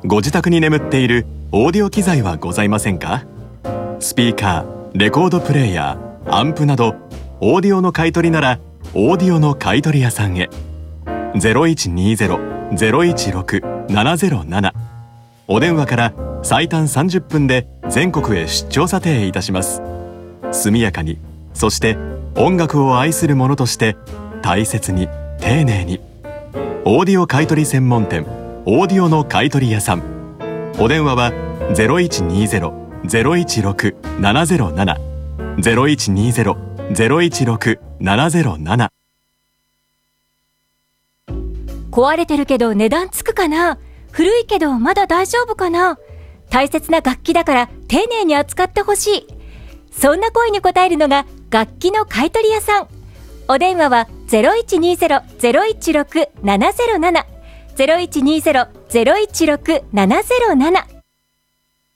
ご自宅に眠っているオーディオ機材はございませんか？スピーカー、レコードプレーヤー、アンプなどオーディオの買い取りならオーディオの買取屋さんへ。 0120-016-707 お電話から最短30分で全国へ出張査定いたします。速やかに、そして音楽を愛する者として大切に丁寧に。オーディオ買取専門店オーディオの買取屋さん。お電話は 0120-016-707 0120-016-707。 壊れてるけど値段つくかな、古いけどまだ大丈夫かな、大切な楽器だから丁寧に扱ってほしい、そんな声に応えるのが楽器の買取屋さん。お電話は 0120-016-707 0120-016-707。